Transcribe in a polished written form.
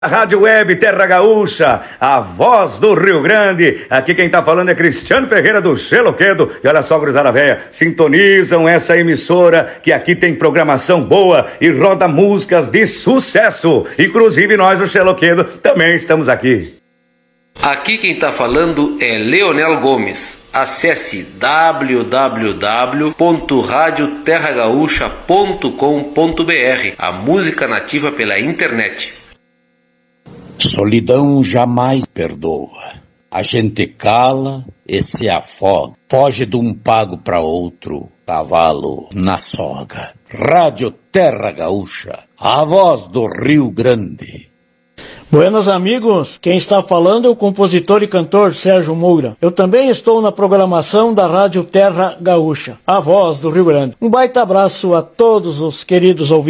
Rádio Web Terra Gaúcha, a voz do Rio Grande. Aqui quem tá falando é Cristiano Ferreira do Xeloquedo. E olha só, gurizada véia, sintonizam essa emissora que aqui tem programação boa e roda músicas de sucesso. Inclusive nós, do Xeloquedo, também estamos aqui. Aqui quem tá falando é Leonel Gomes. Acesse www.radioterragaúcha.com.br, a música nativa pela internet. Solidão jamais perdoa. A gente cala e se afoga. Foge de um pago para outro, cavalo na soga. Rádio Terra Gaúcha, a voz do Rio Grande. Buenos amigos, quem está falando é o compositor e cantor Sérgio Moura. Eu também estou na programação da Rádio Terra Gaúcha, a voz do Rio Grande. Um baita abraço a todos os queridos ouvintes.